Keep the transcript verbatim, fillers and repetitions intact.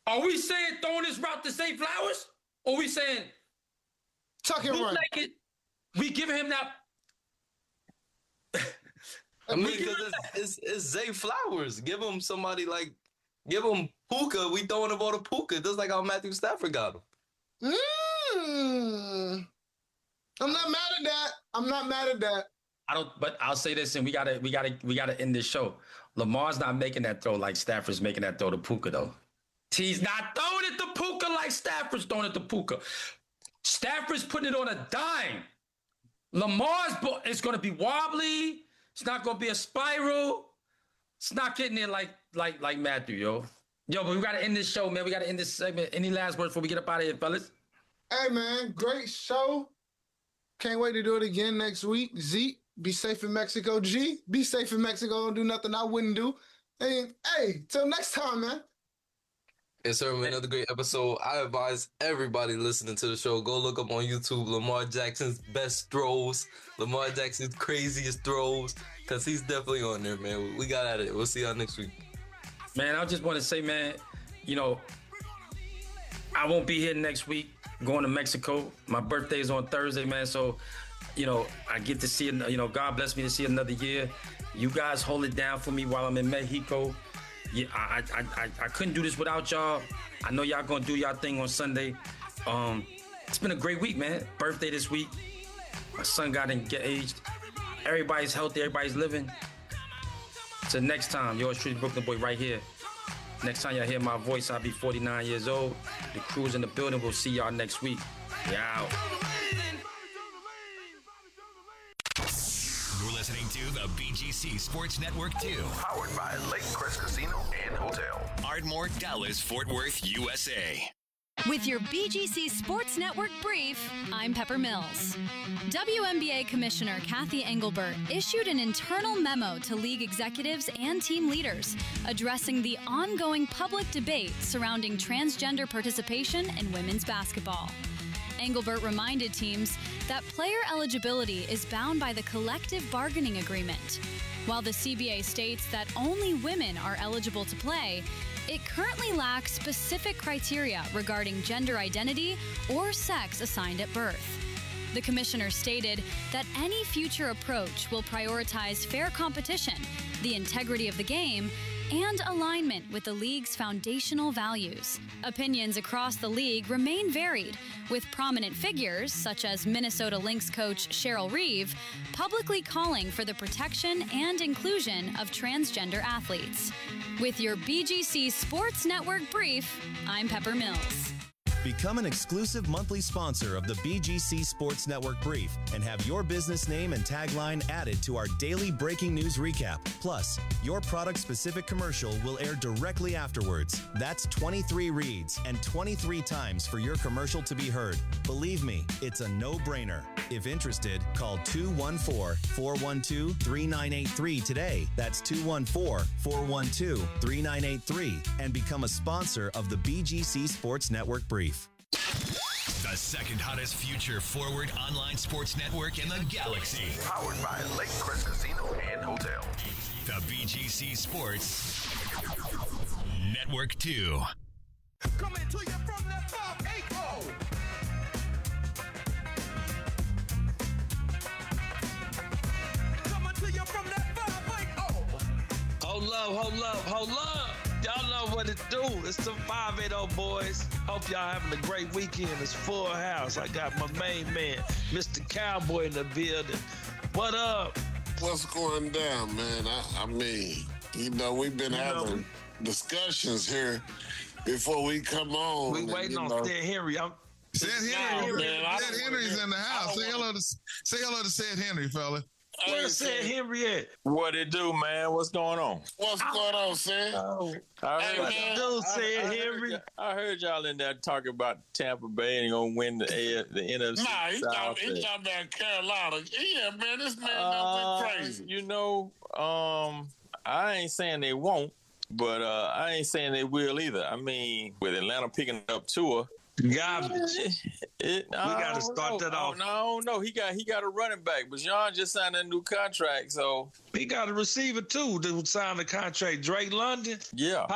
Are we saying throwing this route to Zay Flowers? Or are we saying tuck and run? It, we give him that. I mean, because it's, it's, it's Zay Flowers. Give him somebody like, give him Puka. We throwing the ball to Puka, just like how Matthew Stafford got him. Mm. I'm not mad at that. I'm not mad at that. I don't, but I'll say this, and we gotta, we gotta, we gotta end this show. Lamar's not making that throw like Stafford's making that throw to Puka, though. He's not throwing it to Puka like Stafford's throwing it to Puka. Stafford's putting it on a dime. Lamar's it's going to be wobbly. It's not going to be a spiral. It's not getting there like like like Matthew, yo. Yo, but we got to end this show, man. We got to end this segment. Any last words before we get up out of here, fellas? Hey, man, great show. Can't wait to do it again next week. Zeke, be safe in Mexico. G, be safe in Mexico. Don't do nothing I wouldn't do. And hey, till next time, man. Yes, sir. Another great episode. I advise everybody listening to the show, go look up on YouTube Lamar Jackson's best throws, Lamar Jackson's craziest throws, because he's definitely on there, man. We got at it. We'll see y'all next week. Man, I just want to say, man, you know, I won't be here next week going to Mexico. My birthday is on Thursday, man. So, you know, I get to see, you know, God bless me to see another year. You guys hold it down for me while I'm in Mexico. Yeah, I, I I I couldn't do this without y'all. I know y'all gonna do y'all thing on Sunday. Um, it's been a great week, man. Birthday this week. My son got engaged. Everybody's healthy. Everybody's living. Till next time, yours truly, Brooklyn Boy, right here. Next time y'all hear my voice, I'll be forty-nine years old. The crew's in the building. We'll see y'all next week. We out. Listening to the B G C Sports Network two. Powered by Lake Crest Casino and Hotel. Ardmore, Dallas, Fort Worth, U S A. With your B G C Sports Network brief, I'm Pepper Mills. W N B A Commissioner Kathy Engelbert issued an internal memo to league executives and team leaders addressing the ongoing public debate surrounding transgender participation in women's basketball. Engelbert reminded teams that player eligibility is bound by the collective bargaining agreement. While the C B A states that only women are eligible to play, it currently lacks specific criteria regarding gender identity or sex assigned at birth. The commissioner stated that any future approach will prioritize fair competition, the integrity of the game, and alignment with the league's foundational values. Opinions across the league remain varied, with prominent figures, such as Minnesota Lynx coach Cheryl Reeve, publicly calling for the protection and inclusion of transgender athletes. With your B G C Sports Network brief, I'm Pepper Mills. Become an exclusive monthly sponsor of the B G C Sports Network Brief and have your business name and tagline added to our daily breaking news recap. Plus, your product-specific commercial will air directly afterwards. That's twenty-three reads and twenty-three times for your commercial to be heard. Believe me, it's a no-brainer. If interested, call two one four, four one two, three nine eight three today. That's two one four, four one two, three nine eight three and become a sponsor of the B G C Sports Network Brief. The second hottest future forward online sports network in the galaxy. Powered by Lake Crest Casino and Hotel. The B G C Sports Network two. Coming to you from the top eight oh. Coming to you from that five eight oh. Hold up, hold up, hold up. Y'all know what it do. It's the five eighty boys. Hope y'all having a great weekend. It's full house. I got my main man, Mister Cowboy, in the building. What up? What's going down, man? I, I mean, you know, we've been you having know, discussions here before we come on. We waiting on Sid Henry. I'm, Sid Henry, man, Sid Henry's in the house. Say hello to say hello to Sid Henry, fella. Where's Sid Henry at? What it do, man? What's going on? What's going on, Sid? Oh, I heard, what it do, Sid I, I Henry? Heard, I heard y'all in there talking about Tampa Bay and gonna win the the N F C. Nah, he's talking he talking about Carolina. Yeah, man, this man uh, done crazy. You know, um, I ain't saying they won't, but uh, I ain't saying they will either. I mean, with Atlanta picking up Tua. Garbage. It, we got to start know. that off. No, no, he got he got a running back, but John just signed a new contract, so he got a receiver too. That signed a contract. Drake London. Yeah.